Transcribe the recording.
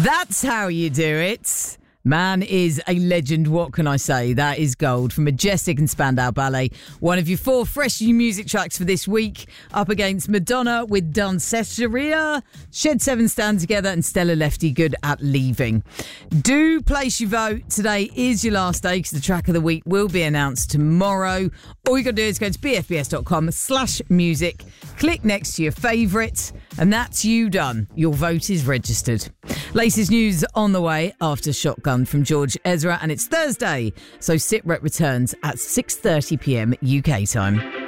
That's how you do it. Man is a legend, what can I say? That is gold from Majestic and Spandau Ballet. One of your 4 fresh new music tracks for this week, up against Madonna with Danceteria, Shed 7 Stand Together, and Stella Lefty Good at Leaving. Do place your vote. Today is your last day because the track of the week will be announced tomorrow. All you got to do is go to bfbs.com/music, click next to your favourite, and that's you done. Your vote is registered. Latest news on the way after Shotgun from George Ezra, and it's Thursday, so SitRep returns at 6:30 p.m. UK time.